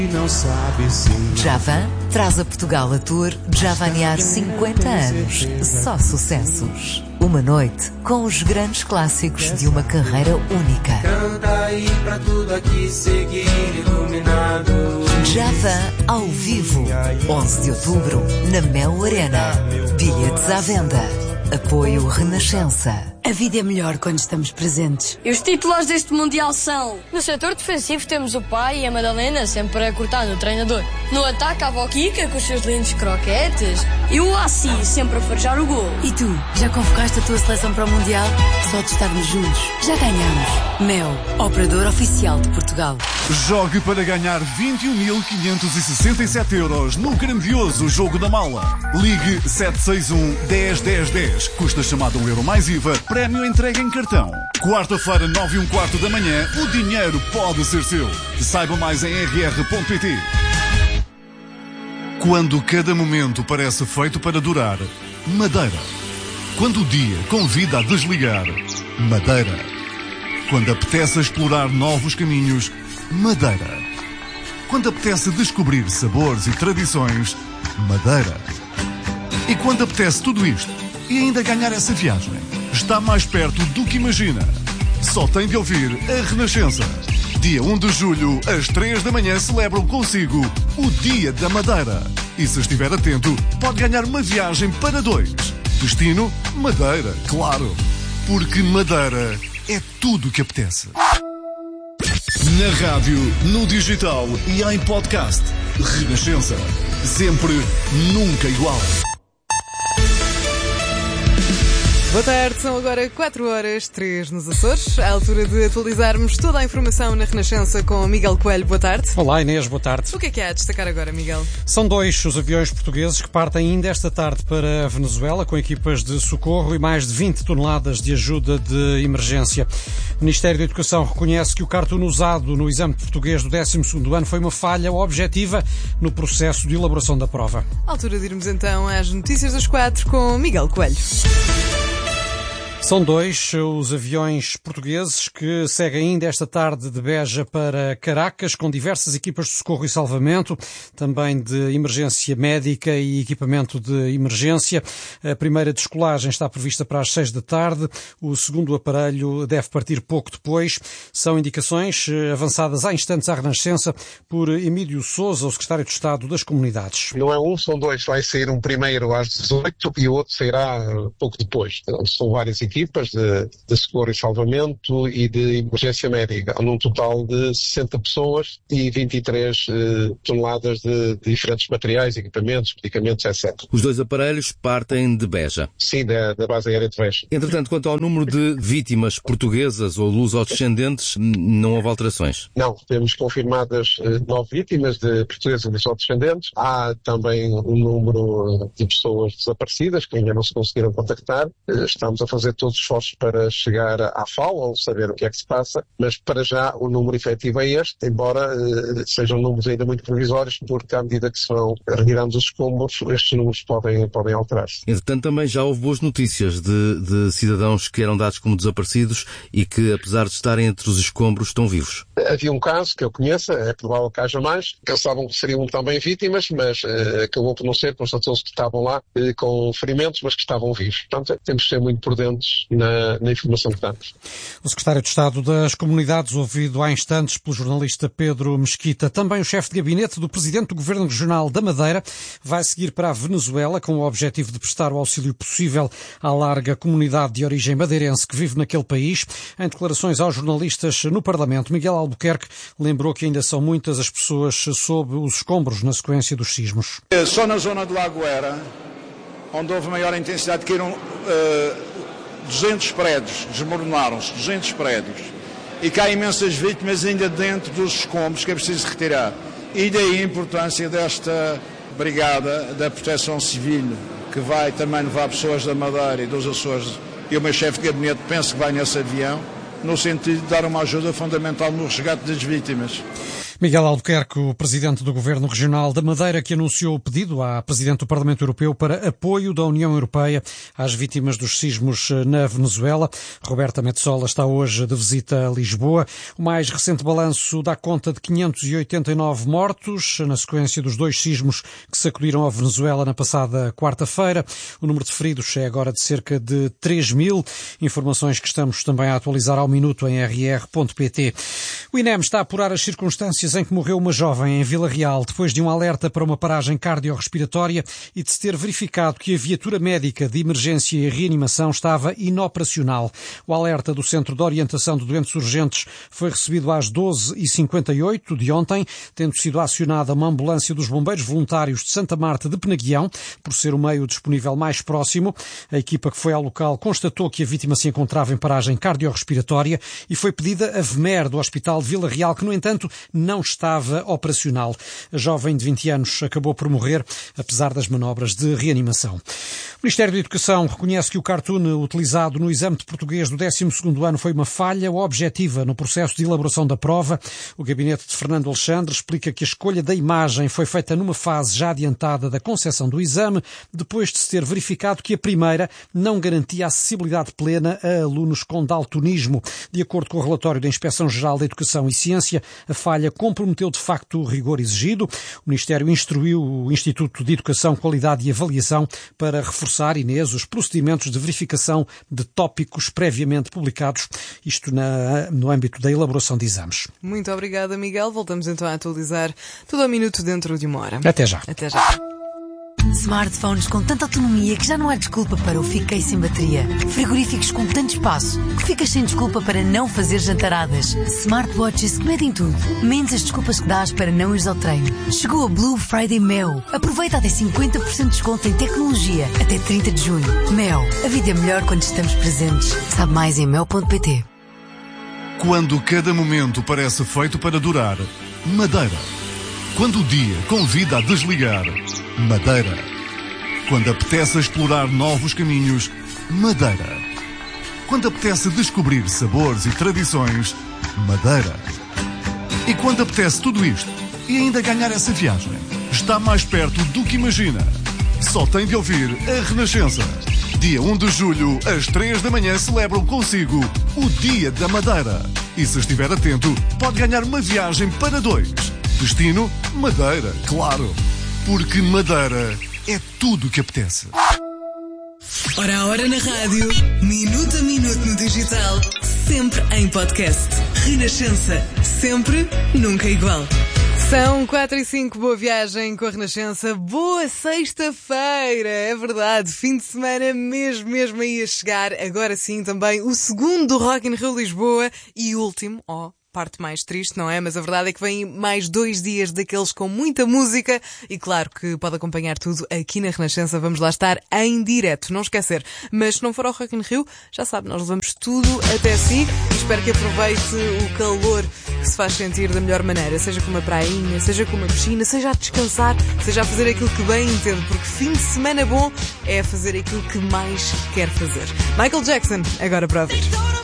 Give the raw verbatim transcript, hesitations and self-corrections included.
Não sabe se Javan traz a Portugal a tour Javanear cinquenta anos. Só sucessos. Uma noite com os grandes clássicos de uma carreira única. Canta aí pra tudo aqui seguir iluminado. Javan ao vivo. onze de outubro, na Mel Arena. Bilhetes à venda. Apoio Renascença. A vida é melhor quando estamos presentes. E os titulares deste Mundial são: no setor defensivo temos o pai e a Madalena sempre a cortar no treinador. No ataque a avó Kika com os seus lindos croquetes. E o Assi sempre a farejar o gol. E tu, já convocaste a tua seleção para o Mundial? Só de estarmos juntos, já ganhamos. Mel, operador oficial de Portugal. Jogue para ganhar vinte e um mil quinhentos e sessenta e sete euros no grandioso Jogo da Mala. Ligue sete seis um, dez, dez, dez. Custa chamada um euro mais I V A. Prémio entregue em cartão. Quarta-feira, nove e um quarto da manhã, o dinheiro pode ser seu. Saiba mais em r r ponto p t. Quando cada momento parece feito para durar, Madeira. Quando o dia convida a desligar, Madeira. Quando apetece explorar novos caminhos, Madeira. Quando apetece descobrir sabores e tradições, Madeira. E quando apetece tudo isto e ainda ganhar essa viagem, está mais perto do que imagina. Só tem de ouvir a Renascença. Dia um de julho, às três da manhã, celebram consigo o Dia da Madeira. E se estiver atento, pode ganhar uma viagem para dois. Destino, Madeira, claro. Porque Madeira é tudo o que apetece. Na rádio, no digital e em podcast. Renascença. Sempre, nunca igual. Boa tarde, são agora quatro horas, três nos Açores. À altura de atualizarmos toda a informação na Renascença com Miguel Coelho. Boa tarde. Olá Inês, boa tarde. O que é que há a destacar agora, Miguel? São dois os aviões portugueses que partem ainda esta tarde para a Venezuela com equipas de socorro e mais de vinte toneladas de ajuda de emergência. O Ministério da Educação reconhece que o cartoon usado no exame de português do décimo segundo ano foi uma falha objetiva no processo de elaboração da prova. À altura de irmos então às notícias das quatro com Miguel Coelho. São dois os aviões portugueses que seguem ainda esta tarde de Beja para Caracas, com diversas equipas de socorro e salvamento, também de emergência médica e equipamento de emergência. A primeira descolagem está prevista para as seis da tarde. O segundo aparelho deve partir pouco depois. São indicações avançadas há instantes à Renascença por Emílio Sousa, o secretário de Estado das Comunidades. Não é um, são dois. Vai sair um primeiro às dezoito e o outro sairá pouco depois. São várias equipas. equipas de, de socorro e salvamento e de emergência médica, num total de sessenta pessoas e vinte e três eh, toneladas de, de diferentes materiais, equipamentos, medicamentos, etcétera. Os dois aparelhos partem de Beja. Sim, da, da base aérea de Beja. Entretanto, quanto ao número de vítimas portuguesas ou luso-descendentes, não houve alterações? Não, temos confirmadas eh, nove vítimas de portuguesas e luso-descendentes. Há também um número de pessoas desaparecidas que ainda não se conseguiram contactar. Eh, estamos a fazer todos os esforços para chegar à F A O ou saber o que é que se passa, mas para já o número efetivo é este, embora eh, sejam números ainda muito provisórios, porque à medida que se vão retirando os escombros, estes números podem, podem alterar-se. Entretanto, também já houve boas notícias de, de cidadãos que eram dados como desaparecidos e que, apesar de estarem entre os escombros, estão vivos. Havia um caso que eu conheça, é provável que haja mais, pensavam que seriam também vítimas, mas eh, acabou por não ser, constatou-se que estavam lá eh, com ferimentos, mas que estavam vivos. Portanto, temos de ser muito prudentes Na, na informação que damos. O secretário de Estado das Comunidades, ouvido há instantes pelo jornalista Pedro Mesquita. Também o chefe de gabinete do presidente do Governo Regional da Madeira vai seguir para a Venezuela com o objetivo de prestar o auxílio possível à larga comunidade de origem madeirense que vive naquele país. Em declarações aos jornalistas no Parlamento, Miguel Albuquerque lembrou que ainda são muitas as pessoas sob os escombros na sequência dos sismos. Só na zona do Lagoeira, onde houve maior intensidade, caíram uh... duzentos prédios, desmoronaram-se duzentos prédios e cá há imensas vítimas ainda dentro dos escombros que é preciso retirar. E daí a importância desta brigada da Proteção Civil, que vai também levar pessoas da Madeira e dos Açores, e o meu chefe de gabinete penso que vai nesse avião, no sentido de dar uma ajuda fundamental no resgate das vítimas. Miguel Albuquerque, o presidente do Governo Regional da Madeira, que anunciou o pedido à presidente do Parlamento Europeu para apoio da União Europeia às vítimas dos sismos na Venezuela. Roberta Metsola está hoje de visita a Lisboa. O mais recente balanço dá conta de quinhentos e oitenta e nove mortos na sequência dos dois sismos que sacudiram a Venezuela na passada quarta-feira. O número de feridos é agora de cerca de três mil. Informações que estamos também a atualizar ao minuto em r r ponto p t. O I N E M está a apurar as circunstâncias em que morreu uma jovem em Vila Real depois de um alerta para uma paragem cardiorrespiratória e de se ter verificado que a viatura médica de emergência e reanimação estava inoperacional. O alerta do Centro de Orientação de Doentes Urgentes foi recebido às doze e cinquenta e oito de ontem, tendo sido acionada uma ambulância dos Bombeiros Voluntários de Santa Marta de Penaguião, por ser o meio disponível mais próximo. A equipa que foi ao local constatou que a vítima se encontrava em paragem cardiorrespiratória e foi pedida a V M E R do Hospital de Vila Real, que, no entanto, não estava operacional. A jovem de vinte anos acabou por morrer, apesar das manobras de reanimação. O Ministério da Educação reconhece que o cartoon utilizado no exame de português do décimo segundo ano foi uma falha objetiva no processo de elaboração da prova. O gabinete de Fernando Alexandre explica que a escolha da imagem foi feita numa fase já adiantada da concepção do exame, depois de se ter verificado que a primeira não garantia acessibilidade plena a alunos com daltonismo. De acordo com o relatório da Inspeção-Geral da Educação e Ciência, a falha comprometeu de facto o rigor exigido. O Ministério instruiu o Instituto de Educação, Qualidade e Avaliação para reforçar, Inês, os procedimentos de verificação de tópicos previamente publicados, isto na, no âmbito da elaboração de exames. Muito obrigada, Miguel. Voltamos então a atualizar tudo ao minuto dentro de uma hora. Até já. Até já. Smartphones com tanta autonomia que já não há desculpa para o fiquei sem bateria. Frigoríficos com tanto espaço que ficas sem desculpa para não fazer jantaradas. Smartwatches que medem tudo, menos as desculpas que dás para não ires ao treino. Chegou a Blue Friday Mel. Aproveita até cinquenta por cento de desconto em tecnologia até trinta de junho. Mel. A vida é melhor quando estamos presentes. Sabe mais em mel ponto p t. Quando cada momento parece feito para durar, Madeira. Quando o dia convida a desligar, Madeira. Quando apetece explorar novos caminhos, Madeira. Quando apetece descobrir sabores e tradições, Madeira. E quando apetece tudo isto e ainda ganhar essa viagem, está mais perto do que imagina. Só tem de ouvir a Renascença. Dia um de julho, às três da manhã, celebram consigo o Dia da Madeira. E se estiver atento, pode ganhar uma viagem para dois. Destino, Madeira, claro. Porque Madeira é tudo o que apetece. Hora a hora na rádio, minuto a minuto no digital, sempre em podcast. Renascença, sempre, nunca igual. São quatro e cinco, boa viagem com a Renascença, boa sexta-feira, é verdade, fim de semana mesmo, mesmo aí a chegar, agora sim também o segundo Rock in Rio Lisboa e último, ó. Oh. Parte mais triste, não é? Mas a verdade é que vem mais dois dias daqueles com muita música e claro que pode acompanhar tudo aqui na Renascença. Vamos lá estar em direto, não esquecer. Mas se não for ao Rock in Rio, já sabe, nós levamos tudo até si e espero que aproveite o calor que se faz sentir da melhor maneira. Seja com uma prainha, seja com uma piscina, seja a descansar, seja a fazer aquilo que bem entende, porque fim de semana bom é fazer aquilo que mais quer fazer. Michael Jackson, agora para ouvir.